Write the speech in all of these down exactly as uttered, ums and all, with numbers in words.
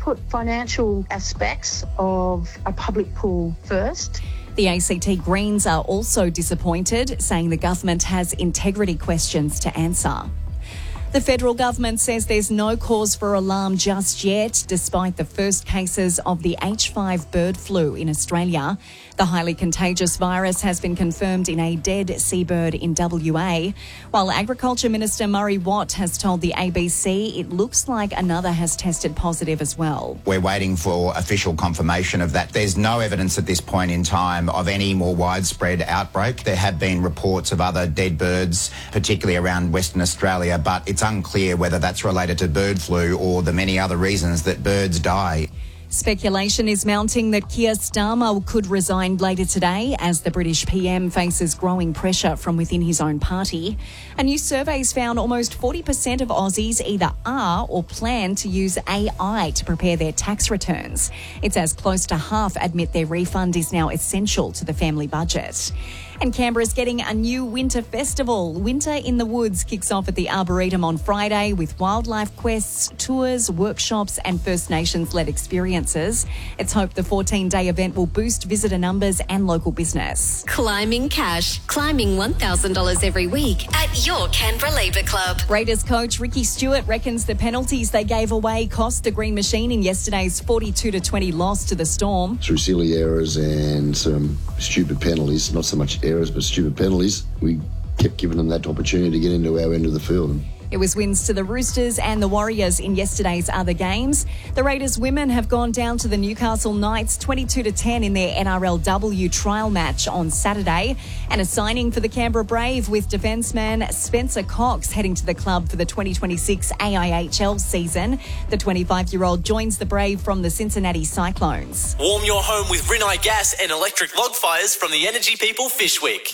put financial aspects of a public pool first. The A C T Greens are also disappointed, saying the government has integrity questions to answer. The federal government says there's no cause for alarm just yet, despite the first cases of the H five bird flu in Australia. The highly contagious virus has been confirmed in a dead seabird in W A, while Agriculture Minister Murray Watt has told the A B C it looks like another has tested positive as well. We're waiting for official confirmation of that. There's no evidence at this point in time of any more widespread outbreak. There have been reports of other dead birds, particularly around Western Australia, but it's unclear whether that's related to bird flu or the many other reasons that birds die. Speculation is mounting that Keir Starmer could resign later today as the British P M faces growing pressure from within his own party. A new survey's found almost forty percent of Aussies either are or plan to use A I to prepare their tax returns. It's as close to half admit their refund is now essential to the family budget. And Canberra's getting a new winter festival. Winter in the Woods kicks off at the Arboretum on Friday with wildlife quests, tours, workshops and First Nations-led experiences. It's hoped the fourteen-day event will boost visitor numbers and local business. Climbing cash. Climbing one thousand dollars every week at your Canberra Labour Club. Raiders coach Ricky Stewart reckons the penalties they gave away cost the Green Machine in yesterday's forty-two to twenty loss to the Storm. Through silly errors and some stupid penalties, not so much errors but stupid penalties, we kept giving them that opportunity to get into our end of the field. It was wins to the Roosters and the Warriors in yesterday's other games. The Raiders women have gone down to the Newcastle Knights twenty-two to ten in their N R L W trial match on Saturday. And a signing for the Canberra Brave with defenceman Spencer Cox heading to the club for the twenty twenty-six A I H L season. The twenty-five-year-old joins the Brave from the Cincinnati Cyclones. Warm your home with Rinnai gas and electric log fires from the Energy People Fishwick.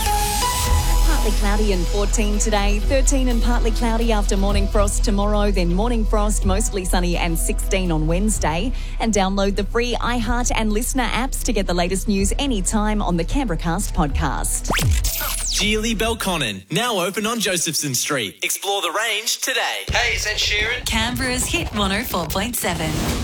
Partly cloudy and fourteen today, thirteen and partly cloudy after morning frost tomorrow, then morning frost, mostly sunny and sixteen on Wednesday. And download the free iHeart and Listener apps to get the latest news anytime on the Canberra Cast podcast. Geely Belconnen, now open on Josephson Street. Explore the range today. Hey, is that Sheeran? Canberra's Hit one oh four point seven.